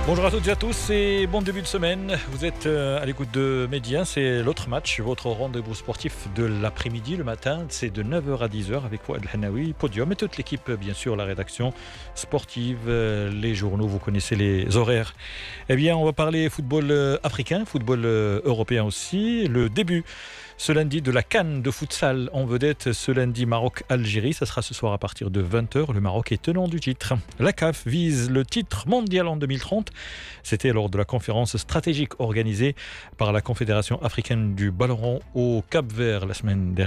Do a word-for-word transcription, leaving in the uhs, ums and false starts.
Bonjour à toutes et à tous et bon début de semaine. Vous êtes à l'écoute de Média, c'est l'autre match, votre rendez-vous sportif de l'après-midi, le matin, c'est de neuf heures à dix heures avec Fouad El-Hennaoui, Podium et toute l'équipe, bien sûr, la rédaction sportive, les journaux, vous connaissez les horaires. Eh bien, on va parler football africain, football européen aussi. Le début ce lundi de la CAN de futsal en vedette, ce lundi Maroc-Algérie, ça sera ce soir à partir de vingt heures. Le Maroc est tenant du titre. La C A F vise le titre mondial en deux mille trente. C'était lors de la conférence stratégique organisée par la Confédération africaine du ballon rond au Cap-Vert la semaine dernière.